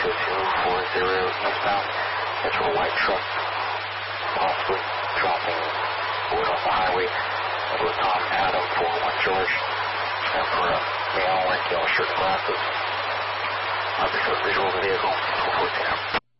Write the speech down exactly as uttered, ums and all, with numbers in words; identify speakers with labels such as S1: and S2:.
S1: two two four zero eastbound. That's for a white truck, possibly dropping wood off the highway. That was Tom Adam four one George. And for a male, like yellow shirt and glasses. I'll be for visual of the vehicle, four fourteen.